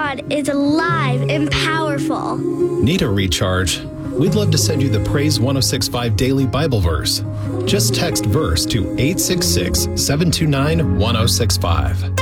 God is alive and powerful. Need a recharge? We'd love to send you the Praise 1065 Daily Bible Verse. Just text verse to 866-729-1065.